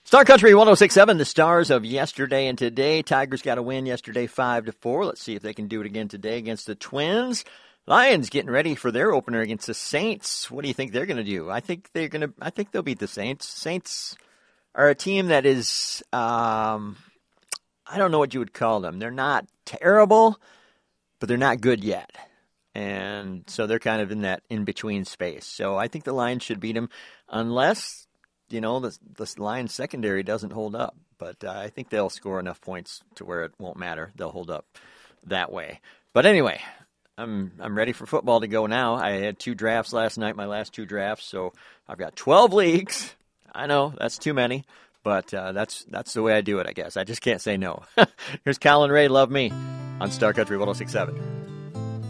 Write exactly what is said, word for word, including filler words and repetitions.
Star Country one oh six point seven, the stars of yesterday and today. Tigers got a win yesterday five to four. Let's see if they can do it again today against the Twins. Lions getting ready for their opener against the Saints. What do you think they're going to do? I think they're going to I think they'll beat the Saints. Saints are a team that is um, I don't know what you would call them. They're not terrible, but they're not good yet. And so they're kind of in that in-between space. So I think the Lions should beat them unless you know, the, the Lions secondary doesn't hold up. But uh, I think they'll score enough points to where it won't matter. They'll hold up that way. But anyway, I'm I'm ready for football to go now. I had two drafts last night, my last two drafts. So I've got twelve leagues. I know, that's too many. But uh, that's that's the way I do it, I guess. I just can't say no. Here's Colin Ray, Love Me, on Star Country one oh six point seven.